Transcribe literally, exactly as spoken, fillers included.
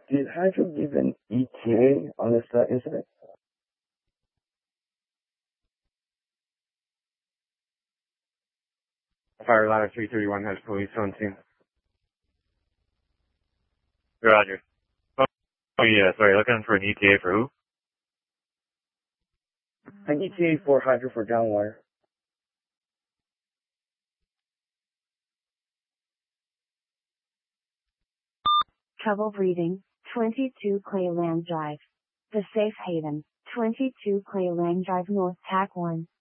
Did Hydro give an E T A on this uh, incident? Fire ladder three thirty-one has police on scene. Roger. Oh, oh yeah, sorry, looking for an E T A for who? An E T A for Hydro for downwire. Trouble breathing, twenty-two Clayland Drive. The Safe Haven, twenty-two Clayland Drive North, T A C one.